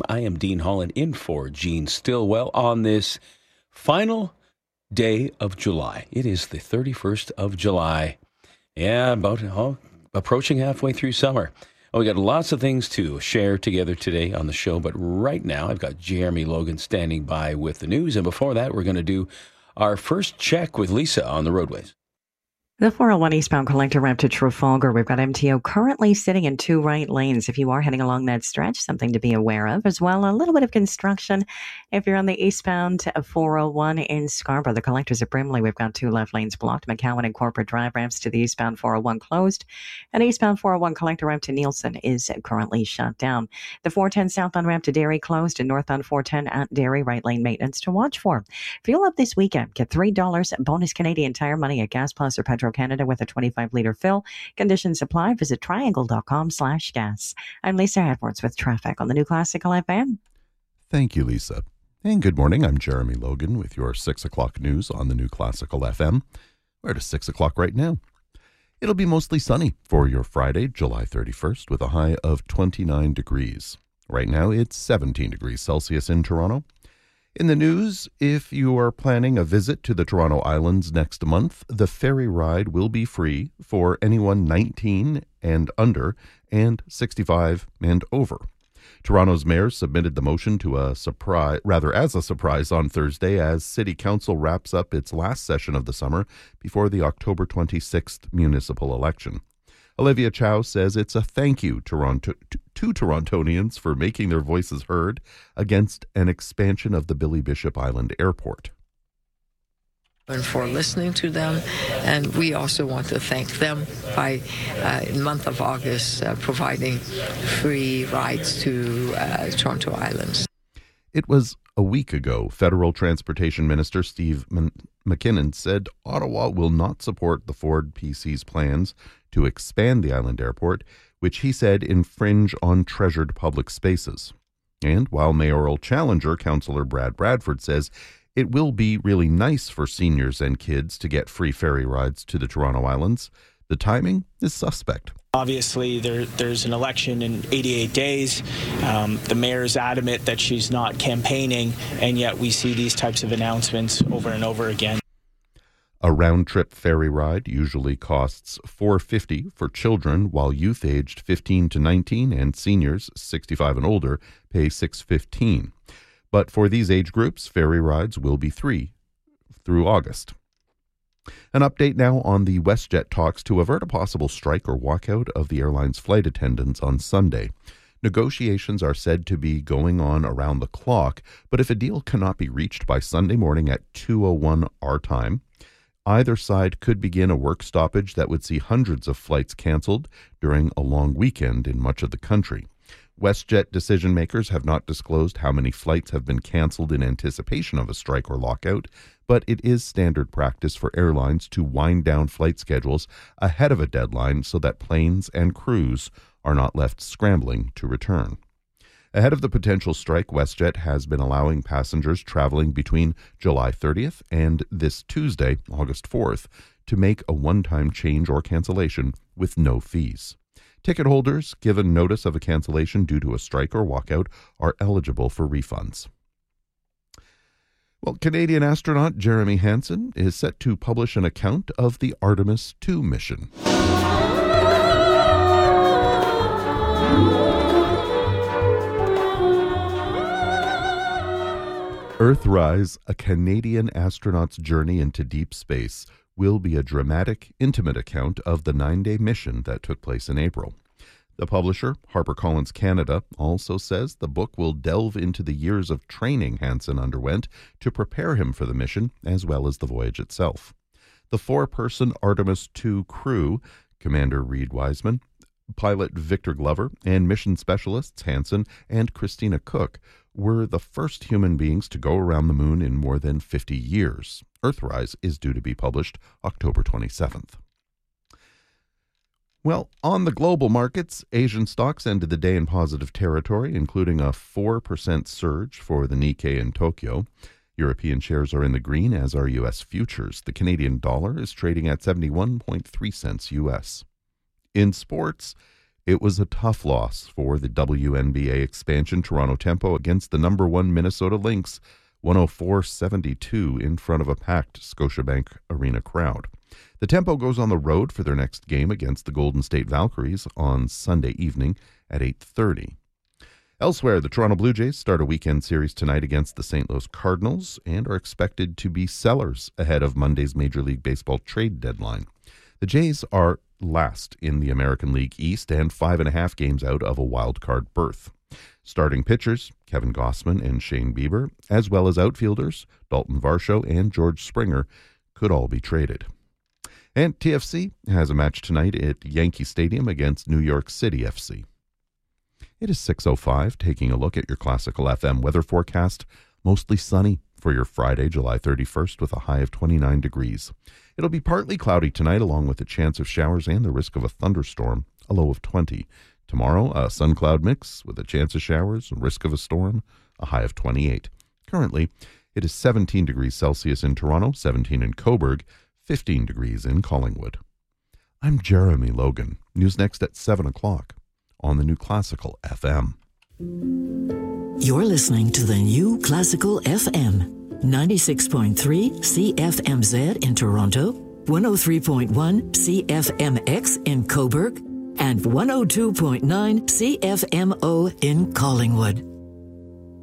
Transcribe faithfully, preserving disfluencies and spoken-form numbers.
I am Dean Holland in for Gene Stillwell on this final day of July. It is the thirty-first of July. Yeah, about oh, approaching halfway through summer. Oh, we got lots of things to share together today on the show, but right now I've got Jeremy Logan standing by with the news, and before that we're going to do our first check with Lisa on the roadways. The four oh one eastbound collector ramp to Trafalgar. We've got M T O currently sitting in two right lanes. If you are heading along that stretch, something to be aware of. As well, a little bit of construction. If you're on the eastbound four oh one in Scarborough, the collectors at Brimley, we've got two left lanes blocked. McCowan and Corporate Drive ramps to the eastbound four oh one closed. And eastbound four oh one collector ramp to Nielsen is currently shut down. The four ten southbound ramp to Derry closed, and northbound four ten at Derry right lane maintenance to watch for. Fuel up this weekend. Get three dollars bonus Canadian Tire money at Gas Plus or Petro Canada with a twenty-five litre fill. Conditions apply. Visit triangle.com slash gas. I'm Lisa Edwards with traffic on the New Classical F M. Thank you, Lisa. And good morning. I'm Jeremy Logan with your six o'clock news on the New Classical F M. We're at six o'clock right now. It'll be mostly sunny for your Friday, July thirty-first, with a high of twenty-nine degrees. Right now, it's seventeen degrees Celsius in Toronto. In the news, if you are planning a visit to the Toronto Islands next month, the ferry ride will be free for anyone nineteen and under and sixty-five and over. Toronto's mayor submitted the motion to a surprise, rather as a surprise on Thursday as City Council wraps up its last session of the summer before the October twenty-sixth municipal election. Olivia Chow says it's a thank you Toronto, to, to Torontonians for making their voices heard against an expansion of the Billy Bishop Island Airport. And for listening to them, and we also want to thank them by, uh, in the month of August, uh, providing free rides to uh, Toronto Islands. It was a week ago, Federal Transportation Minister Steve McKinnon said Ottawa will not support the Ford P C's plans to expand the island airport, which he said infringe on treasured public spaces. And while mayoral challenger Councillor Brad Bradford says it will be really nice for seniors and kids to get free ferry rides to the Toronto Islands, the timing is suspect. Obviously, there, there's an election in eighty-eight days. Um, the mayor is adamant that she's not campaigning, and yet we see these types of announcements over and over again. A round-trip ferry ride usually costs four dollars and fifty cents for children, while youth aged fifteen to nineteen and seniors sixty-five and older pay six dollars and fifteen cents. But for these age groups, ferry rides will be free through August. An update now on the WestJet talks to avert a possible strike or walkout of the airline's flight attendants on Sunday. Negotiations are said to be going on around the clock, but if a deal cannot be reached by Sunday morning at two oh one our time, either side could begin a work stoppage that would see hundreds of flights canceled during a long weekend in much of the country. WestJet decision makers have not disclosed how many flights have been canceled in anticipation of a strike or lockout, but it is standard practice for airlines to wind down flight schedules ahead of a deadline so that planes and crews are not left scrambling to return. Ahead of the potential strike, WestJet has been allowing passengers traveling between July thirtieth and this Tuesday, August fourth, to make a one-time change or cancellation with no fees. Ticket holders given notice of a cancellation due to a strike or walkout are eligible for refunds. Well, Canadian astronaut Jeremy Hansen is set to publish an account of the Artemis two mission. Earthrise, a Canadian astronaut's journey into deep space, will be a dramatic, intimate account of the nine-day mission that took place in April. The publisher, HarperCollins Canada, also says the book will delve into the years of training Hansen underwent to prepare him for the mission, as well as the voyage itself. The four-person Artemis two crew, Commander Reed Wiseman, pilot Victor Glover, and mission specialists Hansen and Christina Cook, were the first human beings to go around the moon in more than fifty years. Earthrise is due to be published October twenty-seventh. Well, on the global markets, Asian stocks ended the day in positive territory, including a four percent surge for the Nikkei in Tokyo. European shares are in the green, as are U S futures. The Canadian dollar is trading at seventy-one point three cents U S. In sports, It was a tough loss for the W N B A expansion Toronto Tempo against the number one Minnesota Lynx, one oh four seventy-two in front of a packed Scotiabank Arena crowd. The Tempo goes on the road for their next game against the Golden State Valkyries on Sunday evening at eight thirty. Elsewhere, the Toronto Blue Jays start a weekend series tonight against the Saint Louis Cardinals and are expected to be sellers ahead of Monday's Major League Baseball trade deadline. The Jays are last in the American League East and five and a half games out of a wild card berth. Starting pitchers, Kevin Gausman and Shane Bieber, as well as outfielders, Dalton Varsho and George Springer, could all be traded. And T F C has a match tonight at Yankee Stadium against New York City F C. It is six oh five, taking a look at your Classical F M weather forecast. Mostly sunny for your Friday, July thirty-first, with a high of twenty-nine degrees. It'll be partly cloudy tonight, along with a chance of showers and the risk of a thunderstorm, a low of twenty. Tomorrow, a sun-cloud mix with a chance of showers, risk of a storm, a high of twenty-eight. Currently, it is seventeen degrees Celsius in Toronto, seventeen in Cobourg, fifteen degrees in Collingwood. I'm Jeremy Logan. News next at seven o'clock on the New Classical F M. You're listening to the New Classical F M, ninety-six point three C F M Z in Toronto, one oh three point one C F M X in Cobourg, and one oh two point nine C F M O in Collingwood.